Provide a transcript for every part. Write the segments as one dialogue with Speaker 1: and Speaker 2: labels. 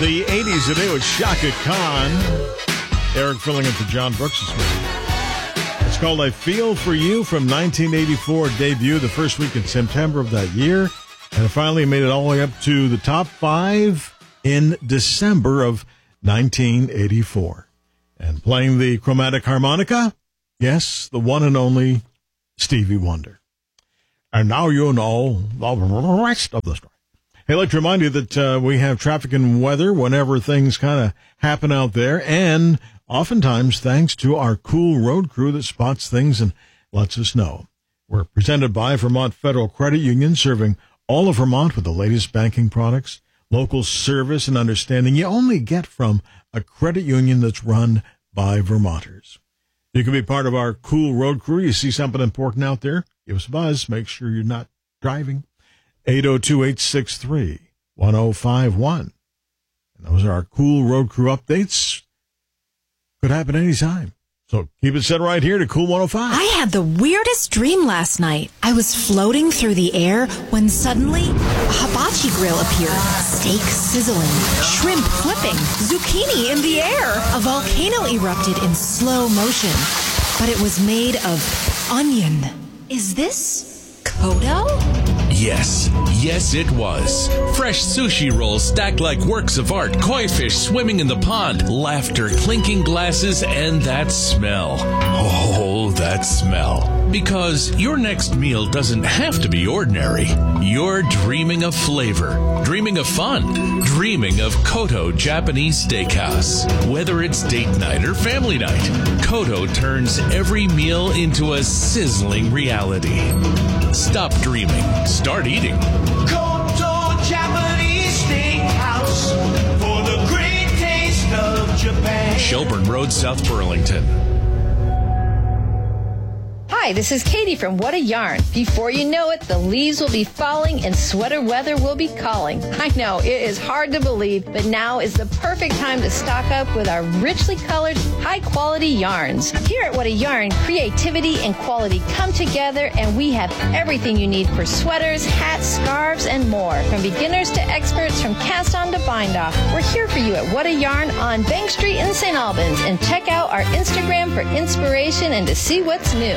Speaker 1: The 80s today with Shaka Khan. Eric filling in for John Brooks this morning. It's called I Feel For You from 1984 debut, the first week in September of that year. And it finally made it all the way up to the top 5 in December of 1984. And playing the chromatic harmonica, yes, the one and only Stevie Wonder. And now you know the rest of the story. Hey, I'd like to remind you that we have traffic and weather whenever things kind of happen out there, and oftentimes thanks to our cool road crew that spots things and lets us know. We're presented by Vermont Federal Credit Union, serving all of Vermont with the latest banking products, local service and understanding you only get from a credit union that's run by Vermonters. You can be part of our cool road crew. You see something important out there, give us a buzz. Make sure you're not driving. 802-863-1051. And those are our cool road crew updates. Could happen anytime. So keep it set right here to Cool 105.
Speaker 2: I had the weirdest dream last night. I was floating through the air when suddenly a hibachi grill appeared. Steak sizzling, shrimp flipping, zucchini in the air. A volcano erupted in slow motion, but it was made of onion. Is this Kodo?
Speaker 3: Yes, it was. Fresh sushi rolls stacked like works of art, koi fish swimming in the pond, laughter, clinking glasses, and that smell. Oh, that smell. Because your next meal doesn't have to be ordinary. You're dreaming of flavor, dreaming of fun, dreaming of Kodo Japanese Steakhouse. Whether it's date night or family night, Kodo turns every meal into a sizzling reality. Stop dreaming. Start eating.
Speaker 4: Kodo Japanese Steakhouse for the great taste of Japan.
Speaker 3: Shelburne Road, South Burlington.
Speaker 5: Hi, this is Katie from What a Yarn. Before you know it, the leaves will be falling and sweater weather will be calling. I know, it is hard to believe, but now is the perfect time to stock up with our richly colored, high-quality yarns. Here at What a Yarn, creativity and quality come together, and we have everything you need for sweaters, hats, scarves, and more. From beginners to experts, from cast-on to bind-off, we're here for you at What a Yarn on Bank Street in St. Albans. And check out our Instagram for inspiration and to see what's new.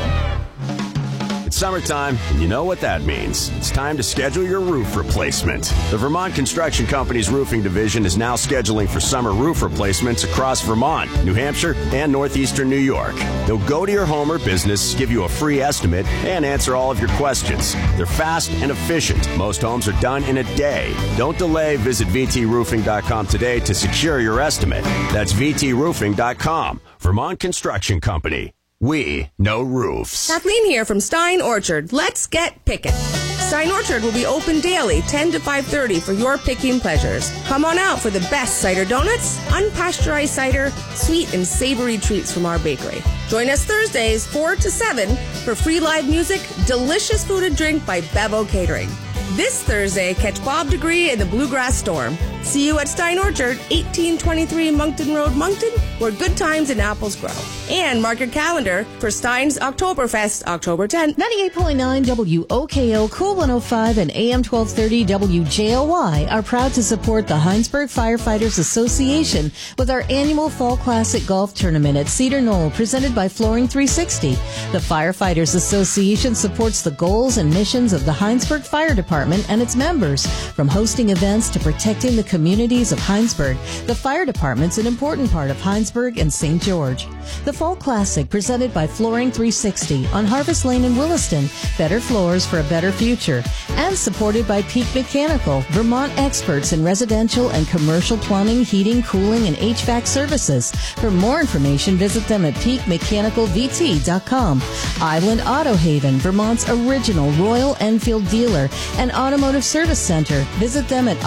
Speaker 6: It's summertime, and you know what that means. It's time to schedule your roof replacement. The Vermont Construction Company's roofing division is now scheduling for summer roof replacements across Vermont, New Hampshire, and northeastern New York. They'll go to your home or business, give you a free estimate, and answer all of your questions. They're fast and efficient. Most homes are done in a day. Don't delay. Visit VTRoofing.com today to secure your estimate. That's VTRoofing.com. Vermont Construction Company. We know roofs.
Speaker 7: Kathleen here from Stein Orchard. Let's get picking. Stein Orchard will be open daily, 10 to 5:30 for your picking pleasures. Come on out for the best cider donuts, unpasteurized cider, sweet and savory treats from our bakery. Join us Thursdays, 4 to 7 for free live music, delicious food and drink by Bevo Catering. This Thursday, catch Bob DeGree in the Bluegrass Storm. See you at Stein Orchard, 1823 Moncton Road, Moncton, where good times and apples grow. And mark your calendar for Stein's Oktoberfest, October 10th.
Speaker 8: 98.9 WOKO, Cool 105, and AM 1230 WJOY are proud to support the Heinsberg Firefighters Association with our annual Fall Classic Golf Tournament at Cedar Knoll, presented by Flooring 360. The Firefighters Association supports the goals and missions of the Heinsberg Fire Department and its members. From hosting events to protecting the communities of Heinsberg, the fire department's an important part of Heinsberg and St. George. The Fall Classic, presented by Flooring 360 on Harvest Lane in Williston. Better floors for a better future. And supported by Peak Mechanical, Vermont experts in residential and commercial plumbing, heating, cooling, and HVAC services. For more information, visit them at peakmechanicalvt.com. Island Auto Haven, Vermont's original Royal Enfield dealer and automotive service center. Visit them at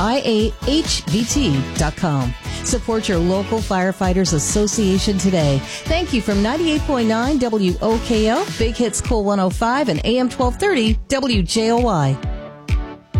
Speaker 8: iahvt.com. Support your local Firefighters Association today. Thank you from 98.9 WOKO, Big Hits Cool 105, and AM 1230 WJOY.